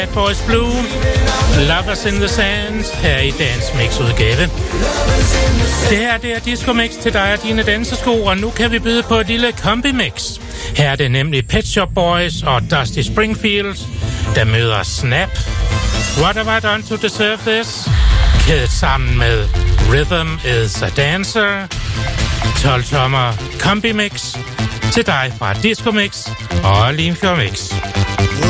Bad Boys Blue, Lovers in the Sand, her i Dance Mix udgave. Det her, det er Disco Mix til dig og dine dansesko, og nu kan vi byde på et lille kombi-mix. Her er det nemlig Pet Shop Boys og Dusty Springfield, der møder Snap. What have I done to deserve this? Kædet sammen med Rhythm is a Dancer. 12-tommer kombi-mix til dig fra Disco Mix og Limfjord Mix.